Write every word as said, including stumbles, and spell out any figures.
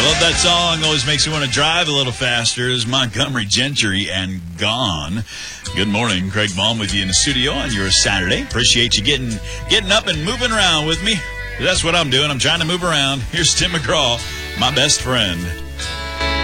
Love that song. Always makes you want to drive a little faster. Is Montgomery Gentry and Gone. Good morning. Craig Baum with you in the studio on your Saturday. Appreciate you getting getting up and moving around with me. That's what I'm doing. I'm trying to move around. Here's Tim McGraw, my best friend.